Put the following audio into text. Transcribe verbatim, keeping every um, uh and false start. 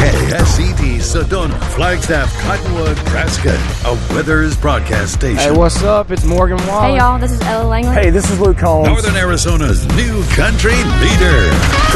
K S E T Sedona, Flagstaff, Cottonwood, Prescott, a Withers broadcast station. Hey, what's up? It's Morgan Wallen. Hey, y'all, this is Ella Langley. Hey, this is Luke Combs. Northern Arizona's new country leader.